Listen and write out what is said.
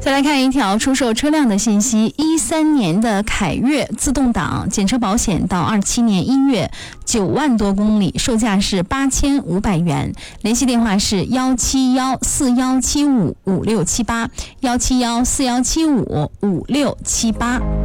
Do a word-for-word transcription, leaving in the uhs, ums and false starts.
再来看一条出售车辆的信息，一三年的凯越自动挡检车保险到二七年一月九万多公里，售价是八千五百元。联系电话是幺七幺四幺七五五六七八，幺七幺四幺七五五六七八。